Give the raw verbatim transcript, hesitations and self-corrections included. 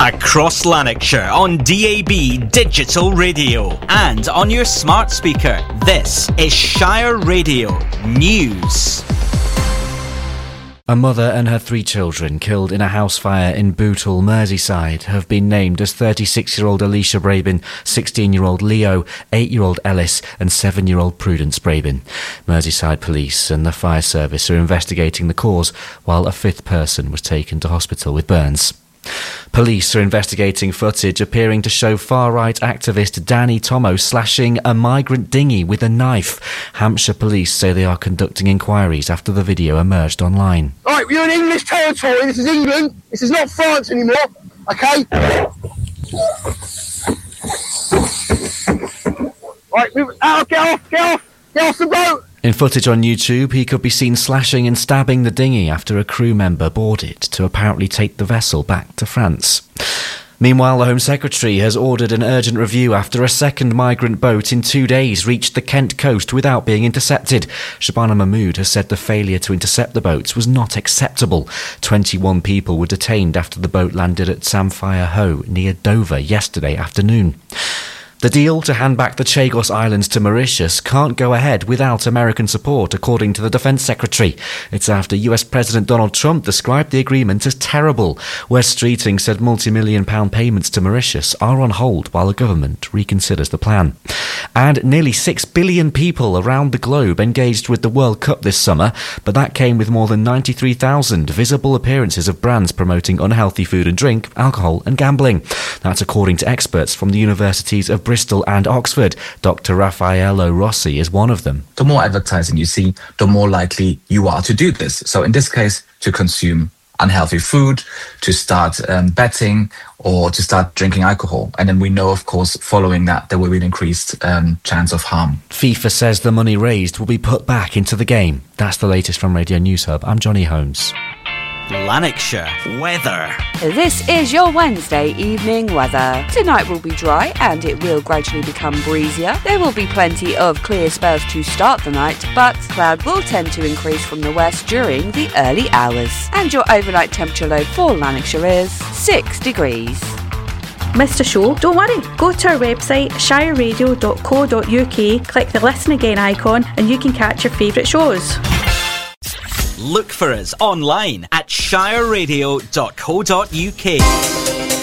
Across Lanarkshire on D A B Digital Radio and on your smart speaker. This is Shire Radio News. A mother and her three children killed in a house fire in Bootle, Merseyside, have been named as thirty-six-year-old Alicia Brabin, sixteen-year-old Leo, eight-year-old Ellis and seven-year-old Prudence Brabin. Merseyside Police and the fire service are investigating the cause, while a fifth person was taken to hospital with burns. Police are investigating footage appearing to show far-right activist Danny Tomo slashing a migrant dinghy with a knife. Hampshire police say they are conducting inquiries after the video emerged online. Right, we're in English territory, this is England, this is not France anymore, okay? Right, move out, get off, get off, get off the boat! In footage on YouTube, he could be seen slashing and stabbing the dinghy after a crew member boarded to apparently take the vessel back to France. Meanwhile, the Home Secretary has ordered an urgent review after a second migrant boat in two days reached the Kent coast without being intercepted. Shabana Mahmood has said the failure to intercept the boats was not acceptable. twenty-one people were detained after the boat landed at Samphire Hoe near Dover yesterday afternoon. The deal to hand back the Chagos Islands to Mauritius can't go ahead without American support, according to the Defence Secretary. It's after U S President Donald Trump described the agreement as terrible. Wes Streeting said multi-million pound payments to Mauritius are on hold while the government reconsiders the plan. And nearly six billion people around the globe engaged with the World Cup this summer, but that came with more than ninety-three thousand visible appearances of brands promoting unhealthy food and drink, alcohol and gambling. That's according to experts from the universities of Bristol and Oxford. Doctor Raffaello Rossi is one of them. The more advertising you see, the more likely you are to do this. So in this case, to consume unhealthy food, to start um, betting, or to start drinking alcohol. And then we know, of course, following that, there will be an increased um, chance of harm. FIFA says the money raised will be put back into the game. That's the latest from Radio News Hub. I'm Johnny Holmes. Lanarkshire weather. This is your Wednesday evening weather. Tonight will be dry and it will gradually become breezier. There will be plenty of clear spells to start the night, but cloud will tend to increase from the west during the early hours. And your overnight temperature low for Lanarkshire is six degrees. Missed a show? Don't worry. Go to our website shire radio dot co dot uk, click the listen again icon and you can catch your favourite shows. Look for us online at shire radio dot co dot uk.